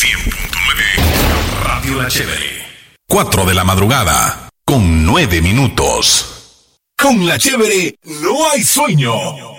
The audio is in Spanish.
100.9 Radio La Chévere. 4 de la madrugada, con 9 minutos. Con La Chévere no hay sueño.